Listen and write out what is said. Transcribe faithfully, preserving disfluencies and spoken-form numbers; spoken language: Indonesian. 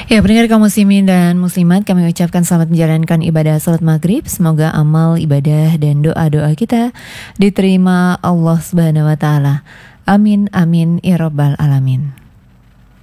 Ya, pendengar kaum muslimin dan muslimat, kami ucapkan selamat menjalankan ibadah salat maghrib. Semoga amal, ibadah, dan doa-doa kita diterima Allah Subhanahu wa Ta'ala. Amin, amin, ya Rabbal Alamin.